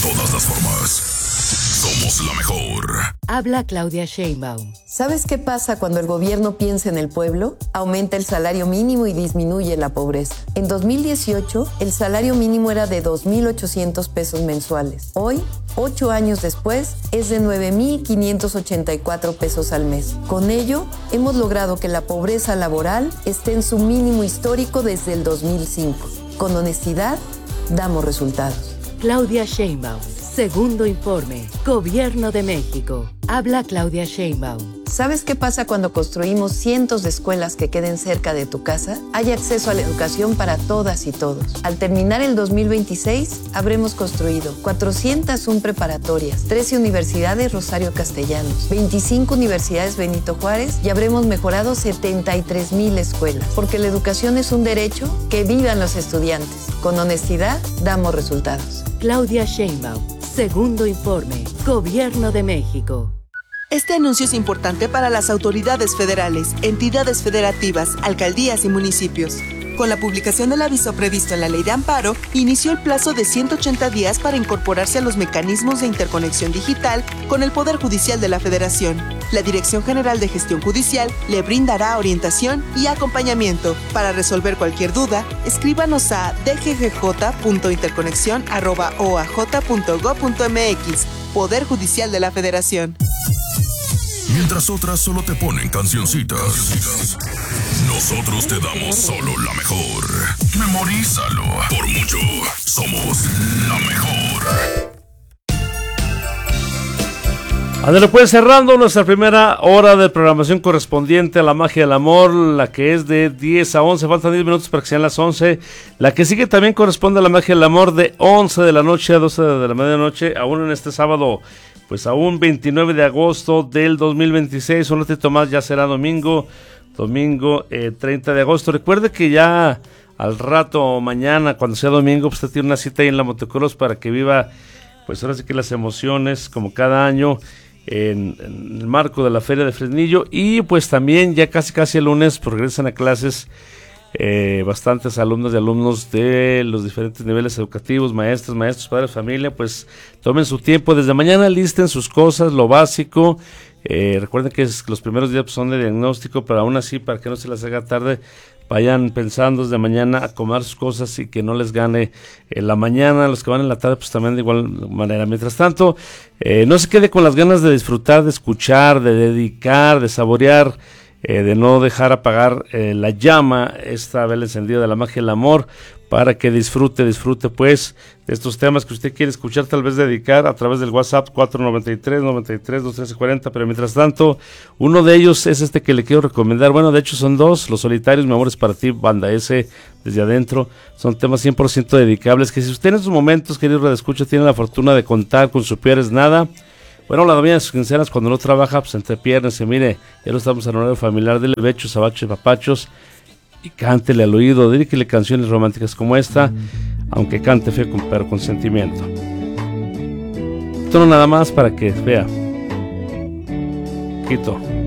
todas las formas. Somos la mejor. Habla Claudia Sheinbaum. ¿Sabes qué pasa cuando el gobierno piensa en el pueblo? Aumenta el salario mínimo y disminuye la pobreza. En 2018, el salario mínimo era de 2,800 pesos mensuales. Hoy, 8 años después, es de 9,584 pesos al mes. Con ello, hemos logrado que la pobreza laboral esté en su mínimo histórico desde el 2005. Con honestidad, damos resultados. Claudia Sheinbaum. Segundo informe. Gobierno de México. Habla Claudia Sheinbaum. ¿Sabes qué pasa cuando construimos cientos de escuelas que queden cerca de tu casa? Hay acceso a la educación para todas y todos. Al terminar el 2026, habremos construido 401 preparatorias, 13 universidades Rosario Castellanos, 25 universidades Benito Juárez y habremos mejorado 73,000 escuelas. Porque la educación es un derecho, que vivan los estudiantes. Con honestidad, damos resultados. Claudia Sheinbaum. Segundo informe. Gobierno de México. Este anuncio es importante para las autoridades federales, entidades federativas, alcaldías y municipios. Con la publicación del aviso previsto en la Ley de Amparo, inició el plazo de 180 días para incorporarse a los mecanismos de interconexión digital con el Poder Judicial de la Federación. La Dirección General de Gestión Judicial le brindará orientación y acompañamiento. Para resolver cualquier duda, escríbanos a dggj.interconexión@oaj.gov.mx. Poder Judicial de la Federación. Mientras otras solo te ponen cancioncitas, nosotros te damos solo la mejor. Memorízalo. Por mucho, somos la mejor. Ándale, pues cerrando nuestra primera hora de programación correspondiente a la magia del amor, la que es de 10 a 11, faltan 10 minutos para que sean las 11. La que sigue también corresponde a la magia del amor de 11 de la noche a 12 de la medianoche, aún en este sábado, pues aún 29 de agosto del 2026, un ratito más ya será domingo 30 de agosto. Recuerde que ya al rato mañana, cuando sea domingo, pues usted tiene una cita ahí en la Motocross para que viva, pues ahora sí que las emociones, como cada año, en el marco de la Feria de Fresnillo. Y pues también ya casi el lunes progresan a clases bastantes alumnos y alumnos de los diferentes niveles educativos, maestros, padres, familia. Pues tomen su tiempo, desde mañana listen sus cosas, lo básico. Recuerden que los primeros días pues, son de diagnóstico, pero aún así, para que no se les haga tarde, vayan pensando desde mañana a acomodar sus cosas y que no les gane la mañana. Los que van en la tarde pues también de igual manera. Mientras tanto, no se quede con las ganas de disfrutar, de escuchar, de dedicar, de saborear, de no dejar apagar la llama, esta vela encendida de la magia del amor, para que disfrute pues de estos temas que usted quiere escuchar, tal vez dedicar a través del WhatsApp 493-93-213-40. Pero mientras tanto, uno de ellos es este que le quiero recomendar. Bueno, de hecho son dos: Los Solitarios, Mi Amor es para ti, Banda S, Desde Adentro. Son temas 100% dedicables, que si usted en estos momentos, querido radioescucha, tiene la fortuna de contar con su Peor es Nada, bueno, la doña de sus quincenas, cuando no trabaja, pues entre piernas, mire, ya no estamos en horario familiar, dele bechos, abachos y papachos y cántele al oído, dedíquele canciones románticas como esta, aunque cante feo, pero con sentimiento. Esto no nada más para que vea. Quito.